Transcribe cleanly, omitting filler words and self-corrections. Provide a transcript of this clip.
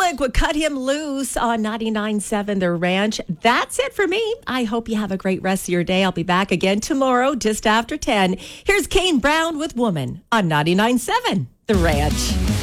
Kulik would Cut Him Loose on 99.7 The Ranch. That's it for me. I hope you have a great rest of your day. I'll be back again tomorrow just after 10. Here's Kane Brown with Woman on 99.7 The Ranch.